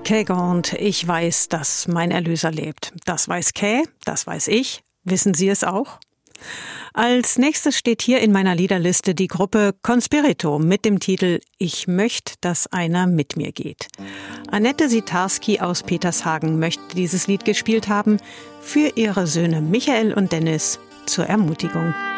Kay-Gaunt, ich weiß, dass mein Erlöser lebt. Das weiß Kay, das weiß ich. Wissen Sie es auch? Als nächstes steht hier in meiner Liederliste die Gruppe Conspirito mit dem Titel Ich möchte, dass einer mit mir geht. Annette Sitarski aus Petershagen möchte dieses Lied gespielt haben für ihre Söhne Michael und Dennis zur Ermutigung.